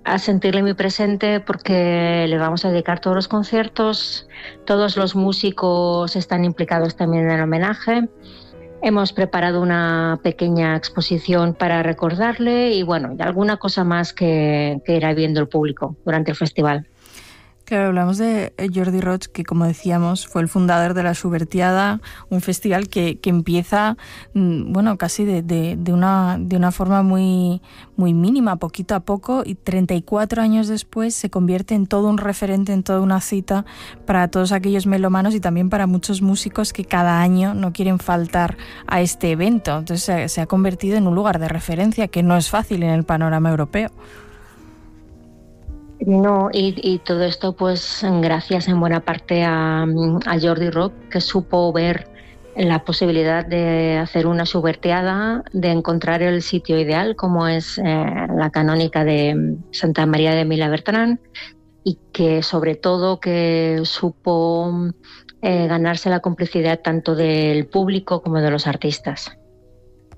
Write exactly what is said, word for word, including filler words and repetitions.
a sentirle muy presente porque le vamos a dedicar todos los conciertos, todos los músicos están implicados también en el homenaje. Hemos preparado una pequeña exposición para recordarle y bueno, y alguna cosa más que, que irá viendo el público durante el festival. Claro, hablamos de Jordi Roig, que como decíamos fue el fundador de la Schubertiada, un festival que, que empieza, bueno, casi de, de, de, una, de una forma muy, muy mínima, poquito a poco, y treinta y cuatro años después se convierte en todo un referente, en toda una cita para todos aquellos melómanos y también para muchos músicos que cada año no quieren faltar a este evento. Entonces se, se ha convertido en un lugar de referencia que no es fácil en el panorama europeo. No, y, y todo esto pues gracias en buena parte a, a Jordi Roig, que supo ver la posibilidad de hacer una Schubertiada, de encontrar el sitio ideal como es eh, la canónica de Santa María de Mila Bertrán, y que sobre todo que supo eh, ganarse la complicidad tanto del público como de los artistas.